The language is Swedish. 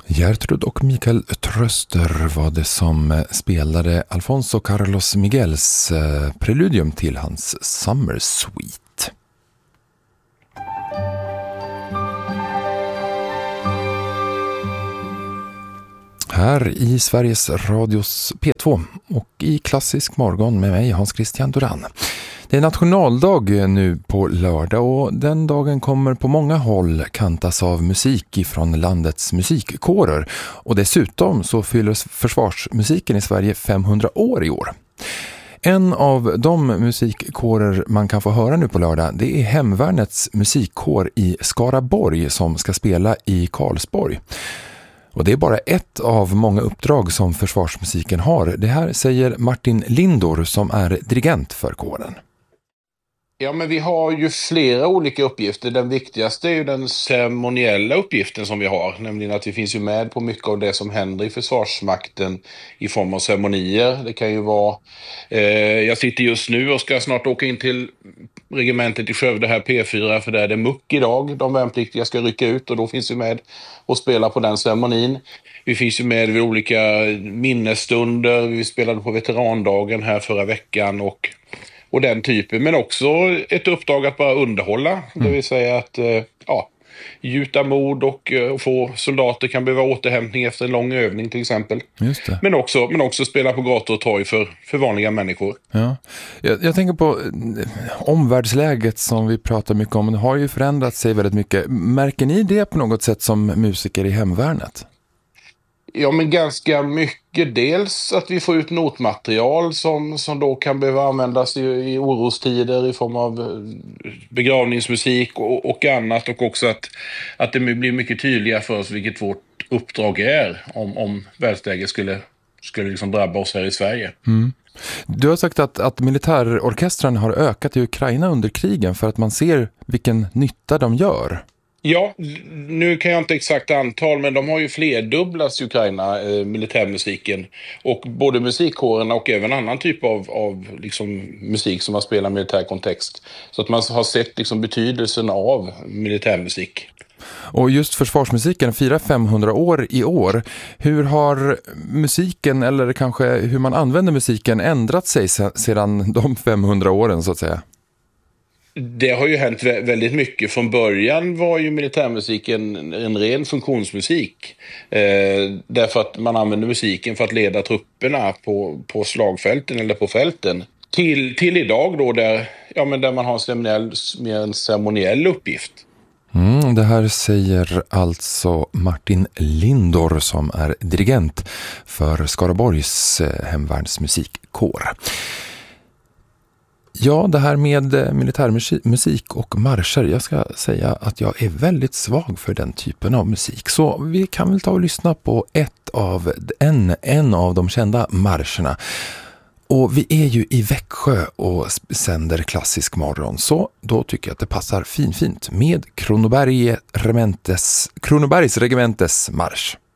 Gertrud och Mikael Tröster var det som spelade Alfonso Carlos Miguels preludium till hans Summer Suite. Här i Sveriges Radios P2 och i Klassisk morgon med mig Hans Christian Duran. Det är nationaldag nu på lördag och den dagen kommer på många håll kantas av musik ifrån landets musikkårer. Och dessutom så fyller försvarsmusiken i Sverige 500 år i år. En av de musikkårer man kan få höra nu på lördag, det är Hemvärnets musikkår i Skaraborg som ska spela i Karlsborg. Och det är bara ett av många uppdrag som försvarsmusiken har. Det här säger Martin Lindor som är dirigent för kåren. Ja, men vi har ju flera olika uppgifter. Den viktigaste är ju den ceremoniella uppgiften som vi har. Nämligen att vi finns ju med på mycket av det som händer i Försvarsmakten i form av ceremonier. Det kan ju vara... jag sitter just nu och ska snart åka in till regementet i Skövde här P4 för där är det muck idag. De värnpliktiga ska rycka ut och då finns vi med och spela på den ceremonin. Vi finns ju med vid olika minnesstunder. Vi spelade på veterandagen här förra veckan och den typen, men också ett uppdrag att bara underhålla. Det vill säga att gjuta mod och få soldater kan behöva återhämtning efter en lång övning till exempel. Just det. Men också spela på gator och torg för vanliga människor. Ja. Jag tänker på omvärldsläget som vi pratar mycket om. Det har ju förändrat sig väldigt mycket. Märker ni det på något sätt som musiker i hemvärnet? Ja, men ganska mycket. Dels att vi får ut notmaterial som då kan behöva användas i orostider i form av begravningsmusik och annat. Och också att det blir mycket tydligare för oss vilket vårt uppdrag är om världsläget skulle liksom drabba oss här i Sverige. Mm. Du har sagt att militärorkestrarna har ökat i Ukraina under krigen för att man ser vilken nytta de gör. Ja, nu kan jag inte exakt antal, men de har ju flerdubblats i Ukraina, militärmusiken. Och både musikkårerna och även annan typ av liksom, musik som har spelat militär kontext. Så att man har sett liksom, betydelsen av militärmusik. Och just försvarsmusiken firar 500 år i år. Hur har musiken, eller kanske hur man använder musiken, ändrat sig sedan de 500 åren så att säga? Det har ju hänt väldigt mycket. Från början var ju militärmusiken en ren funktionsmusik. Därför att man använde musiken för att leda trupperna på slagfälten eller på fälten. Till idag då där man har en ceremoniell uppgift. Det här säger alltså Martin Lindor som är dirigent för Skaraborgs hemvärnsmusikkår. Ja, det här med militärmusik och marscher, jag ska säga att jag är väldigt svag för den typen av musik. Så vi kan väl ta och lyssna på en av de kända marscherna. Och vi är ju i Växjö och sänder Klassisk morgon, så då tycker jag att det passar fint med Kronobergs regementes marsch.